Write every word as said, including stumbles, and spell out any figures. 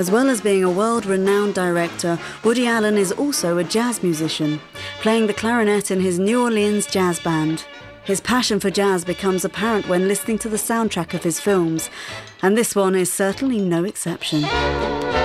As well as being a world-renowned director, Woody Allen is also a jazz musician, playing the clarinet in his New Orleans jazz band. His passion for jazz becomes apparent when listening to the soundtrack of his films, and this one is certainly no exception.